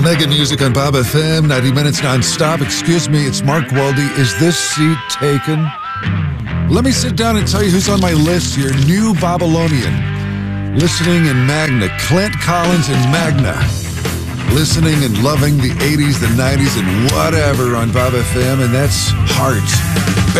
Mega Music on Bob FM, 90 minutes non-stop. Excuse me, it's Mark Waldy. Is this seat taken? Let me sit down and tell you who's on my list here. New Babylonian. Listening in Magna. Clint Collins in Magna. Listening and loving the 80s, the 90s, and whatever on Bob FM, and that's Heart.